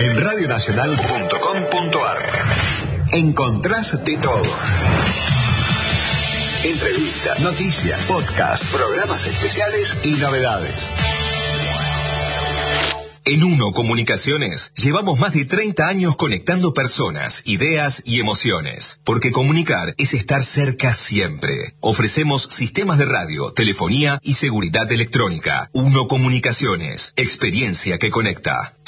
En radionacional.com.ar encontrás de todo. Entrevistas, noticias, podcasts, programas especiales y novedades. En Uno Comunicaciones llevamos más de 30 años conectando personas, ideas y emociones. Porque comunicar es estar cerca siempre. Ofrecemos sistemas de radio, telefonía y seguridad electrónica. Uno Comunicaciones, experiencia que conecta.